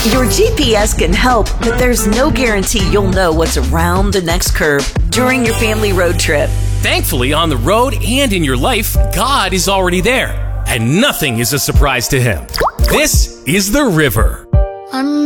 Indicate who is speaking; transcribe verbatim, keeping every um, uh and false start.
Speaker 1: Your G P S can help, but there's no guarantee you'll know what's around the next curve during your family road trip.
Speaker 2: Thankfully, on the road and in your life, God is already there, and nothing is a surprise to Him. This is the river.
Speaker 3: I know